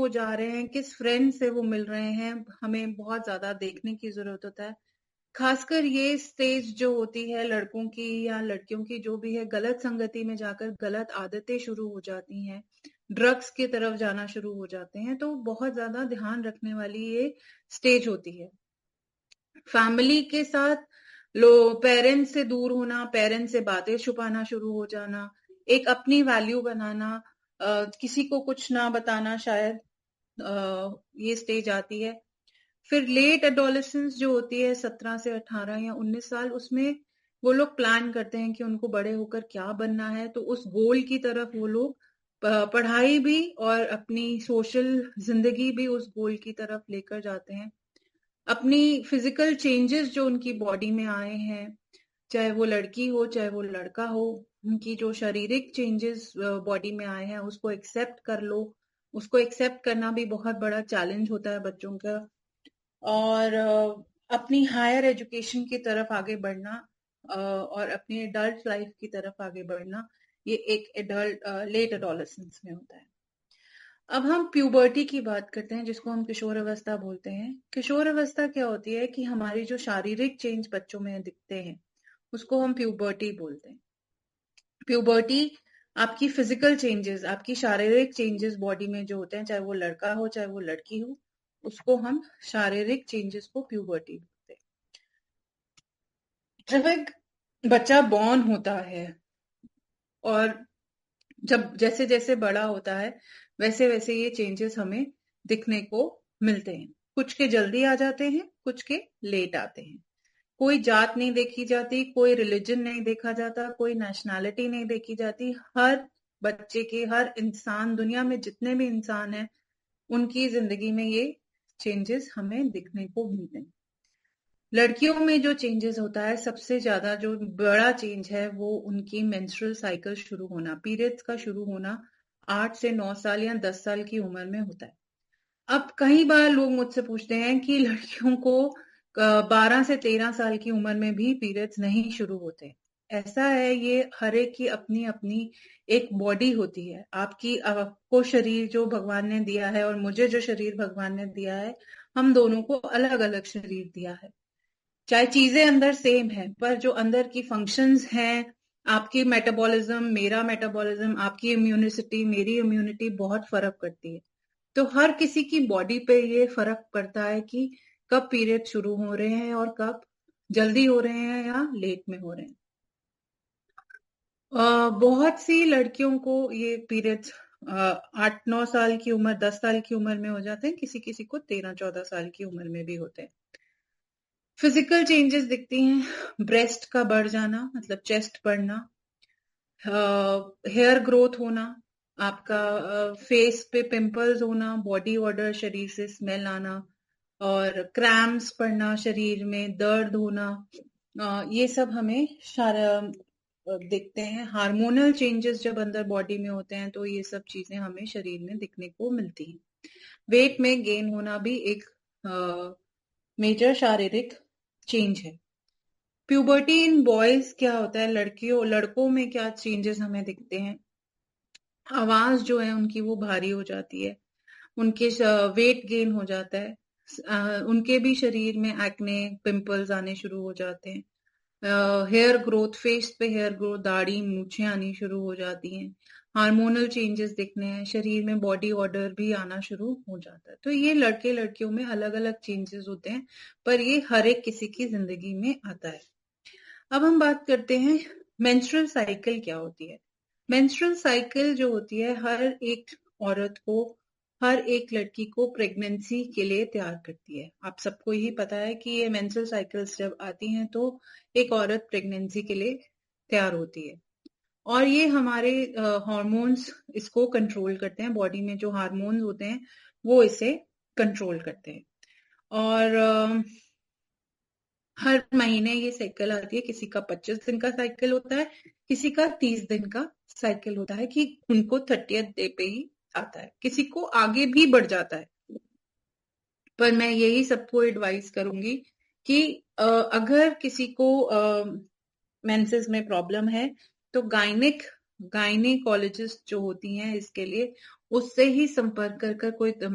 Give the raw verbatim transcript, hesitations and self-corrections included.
वो जा रहे हैं, किस फ्रेंड से वो मिल रहे हैं, हमें बहुत ज्यादा देखने की जरूरत होता है। खासकर ये स्टेज जो होती है लड़कों की या लड़कियों की जो भी है, गलत संगति में जाकर गलत आदतें शुरू हो जाती हैं, ड्रग्स की तरफ जाना शुरू हो जाते हैं, तो बहुत ज्यादा ध्यान रखने वाली ये स्टेज होती है। फैमिली के साथ लो पेरेंट्स से दूर होना, पेरेंट्स से बातें छुपाना शुरू हो जाना, एक अपनी वैल्यू बनाना, आ, किसी को कुछ ना बताना, शायद आ, ये स्टेज आती है। फिर लेट एडोलेसेंस जो होती है सत्रह से अठारह या उन्नीस साल, उसमें वो लोग प्लान करते हैं कि उनको बड़े होकर क्या बनना है, तो उस गोल की तरफ वो लोग पढ़ाई भी और अपनी सोशल जिंदगी भी उस गोल की तरफ लेकर जाते हैं। अपनी फिजिकल चेंजेस जो उनकी बॉडी में आए हैं, चाहे वो लड़की हो चाहे वो लड़का हो, उनकी जो शारीरिक चेंजेस बॉडी में आए हैं उसको एक्सेप्ट कर लो। उसको एक्सेप्ट करना भी बहुत बड़ा चैलेंज होता है बच्चों का। और अपनी हायर एजुकेशन की तरफ आगे बढ़ना और अपनी एडल्ट लाइफ की तरफ आगे बढ़ना, ये एक एडल्ट लेट एडोलेसेंस में होता है। अब हम प्यूबर्टी की बात करते हैं, जिसको हम किशोर अवस्था बोलते हैं। किशोर अवस्था क्या होती है कि हमारी जो शारीरिक चेंज बच्चों में दिखते हैं उसको हम प्यूबर्टी बोलते हैं। प्यूबर्टी आपकी फिजिकल चेंजेस, आपकी शारीरिक चेंजेस बॉडी में जो होते हैं, चाहे वो लड़का हो चाहे वो लड़की हो, उसको हम शारीरिक चेंजेस को प्यूबर्टी बोलते हैं। जब एक बच्चा बॉर्न होता है और जब जैसे जैसे बड़ा होता है वैसे वैसे ये चेंजेस हमें दिखने को मिलते हैं। कुछ के जल्दी आ जाते हैं, कुछ के लेट आते हैं। कोई जात नहीं देखी जाती, कोई रिलीजन नहीं देखा जाता, कोई नेशनैलिटी नहीं देखी जाती। हर बच्चे के, हर इंसान, दुनिया में जितने भी इंसान हैं, उनकी जिंदगी में ये चेंजेस हमें दिखने को मिलते हैं। लड़कियों में जो चेंजेस होता है, सबसे ज्यादा जो बड़ा चेंज है वो उनकी मेंस्ट्रुअल साइकिल शुरू होना, पीरियड्स का शुरू होना आठ से नौ साल या दस साल की उम्र में होता है। अब कई बार लोग मुझसे पूछते हैं कि लड़कियों को बारह से तेरह साल की उम्र में भी पीरियड्स नहीं शुरू होते। ऐसा है, ये हर एक की अपनी अपनी एक बॉडी होती है। आपकी आपको शरीर जो भगवान ने दिया है और मुझे जो शरीर भगवान ने दिया है, हम दोनों को अलग अलग शरीर दिया है। चाहे चीजें अंदर सेम है, पर जो अंदर की फंक्शंस हैं, आपकी मेटाबॉलिज्म मेरा मेटाबॉलिज्म, आपकी इम्यूनिसिटी मेरी इम्यूनिटी, बहुत फर्क करती है। तो हर किसी की बॉडी पे ये फर्क पड़ता है कि कब पीरियड शुरू हो रहे हैं और कब जल्दी हो रहे हैं या लेट में हो रहे हैं। आ, बहुत सी लड़कियों को ये पीरियड्स आठ नौ साल की उम्र, दस साल की उम्र में हो जाते हैं, किसी किसी को तेरह चौदह साल की उम्र में भी होते हैं। फिजिकल चेंजेस दिखती हैं, ब्रेस्ट का बढ़ जाना, मतलब चेस्ट बढ़ना, हेयर ग्रोथ होना, आपका फेस पे पिंपल्स होना, बॉडी ऑर्डर, शरीर से स्मेल आना, और क्रैम्प्स पड़ना, शरीर में दर्द होना, ये सब हमें दिखते हैं। हार्मोनल चेंजेस जब अंदर बॉडी में होते हैं तो ये सब चीजें हमें शरीर में दिखने को मिलती हैं। वेट में गेन होना भी एक मेजर शारीरिक चेंज है। प्यूबर्टी इन बॉयज क्या होता है, लड़कियों लड़कों में क्या चेंजेस हमें दिखते हैं। आवाज जो है उनकी वो भारी हो जाती है, उनके वेट गेन हो जाता है, उनके भी शरीर में एक्ने, पिंपल्स आने शुरू हो जाते हैं, हेयर ग्रोथ, फेस पे हेयर ग्रोथ, दाढ़ी मूछें आनी शुरू हो जाती हैं, हार्मोनल चेंजेस दिखने हैं, शरीर में बॉडी ऑर्डर भी आना शुरू हो जाता है। तो ये लड़के लड़कियों में अलग अलग चेंजेस होते हैं, पर ये हर एक किसी की जिंदगी में आता है। अब हम बात करते हैं मेंस्ट्रुअल साइकिल क्या होती है। मेंस्ट्रुअल साइकिल जो होती है, हर एक औरत को, हर एक लड़की को प्रेगनेंसी के लिए तैयार करती है। आप सबको ही पता है कि ये मेंस्ट्रुअल साइकिल्स जब आती हैं तो एक औरत प्रेगनेंसी के लिए तैयार होती है, और ये हमारे हार्मोन्स इसको कंट्रोल करते हैं। बॉडी में जो हार्मोन्स होते हैं वो इसे कंट्रोल करते हैं। और uh, हर महीने ये साइकिल आती है। किसी का पच्चीस दिन का साइकिल होता है, किसी का तीस दिन का साइकिल होता है, कि उनको थर्टियथ डे पे ही आता है, किसी को आगे भी बढ़ जाता है। पर मैं यही सबको एडवाइस करूंगी कि अगर किसी को मेंसेस में प्रॉब्लम है तो गायनिक गायनिकोलॉजिस्ट जो होती हैं इसके लिए, उससे ही संपर्क कर कर कोई